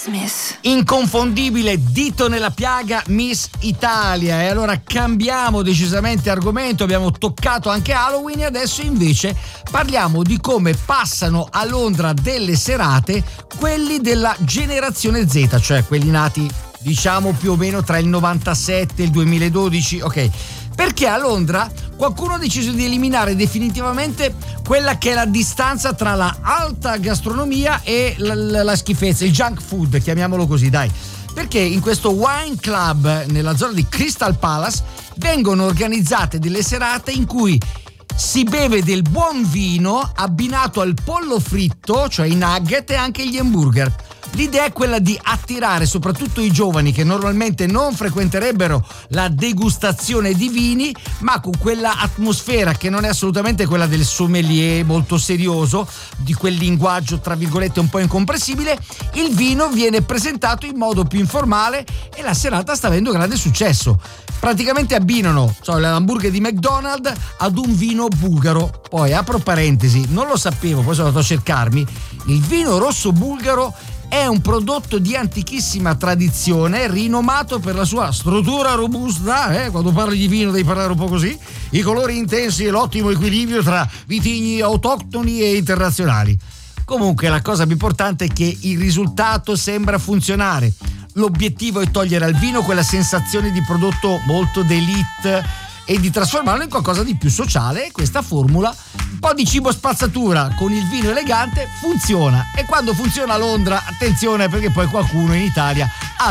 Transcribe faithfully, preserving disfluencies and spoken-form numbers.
Miss. Inconfondibile dito nella piaga Miss Italia. E allora cambiamo decisamente argomento, abbiamo toccato anche Halloween e adesso invece parliamo di come passano a Londra delle serate quelli della generazione Z, cioè quelli nati diciamo più o meno tra il novantasette e il duemiladodici, ok? Perché a Londra qualcuno ha deciso di eliminare definitivamente quella che è la distanza tra la alta gastronomia e la, la, la schifezza, il junk food, chiamiamolo così, dai. Perché in questo wine club nella zona di Crystal Palace vengono organizzate delle serate in cui si beve del buon vino abbinato al pollo fritto, cioè i nugget e anche gli hamburger. L'idea è quella di attirare soprattutto i giovani che normalmente non frequenterebbero la degustazione di vini, ma con quella atmosfera che non è assolutamente quella del sommelier molto serioso, di quel linguaggio tra virgolette un po' incomprensibile. Il vino viene presentato in modo più informale e la serata sta avendo grande successo. Praticamente abbinano so, l'hamburger di McDonald's ad un vino bulgaro. Poi apro parentesi, non lo sapevo, poi sono andato a cercarmi, il vino rosso bulgaro è un prodotto di antichissima tradizione, rinomato per la sua struttura robusta, eh? Quando parli di vino devi parlare un po' così, i colori intensi e l'ottimo equilibrio tra vitigni autoctoni e internazionali. Comunque la cosa più importante è che il risultato sembra funzionare. L'obiettivo è togliere al vino quella sensazione di prodotto molto d'élite e di trasformarlo in qualcosa di più sociale, e questa formula, un po' di cibo spazzatura con il vino elegante, funziona. E quando funziona a Londra, attenzione, perché poi qualcuno in Italia